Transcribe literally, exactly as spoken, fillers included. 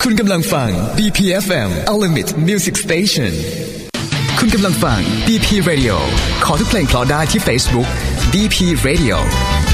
คุณกำลังฟัง บี พี เอฟ เอ็ม Unlimited Music Station คุณกำลังฟัง บี พี Radio ขอทุกเพลงเพราะได้ที่ Facebook บี พี Radio